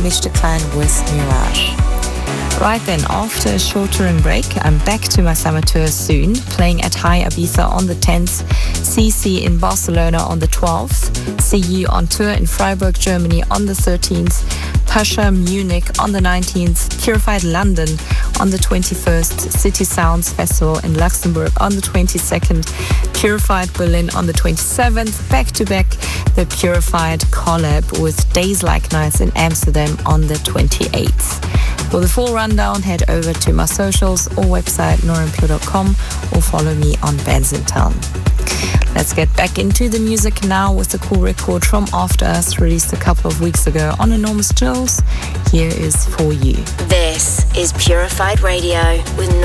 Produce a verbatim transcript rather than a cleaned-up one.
Mitch Decline with Mirage. Right then, after a short touring break, I'm back to my summer tour soon, playing at High Ibiza on the tenth, C C in Barcelona on the twelfth, see you on tour in Freiburg, Germany on the thirteenth, Pasha Munich on the nineteenth, Purified London on the twenty-first, City Sounds Festival in Luxembourg on the twenty-second, Purified Berlin on the twenty-seventh, back-to-back the Purified collab with Days Like Nights in Amsterdam on the twenty-eighth. For the full rundown, head over to my socials or website norimpure dot com or follow me on Bands in Town. Let's get back into the music now with a cool record from After Us, released a couple of weeks ago on Enormous Jewels. Here is For You. This is Purified Radio with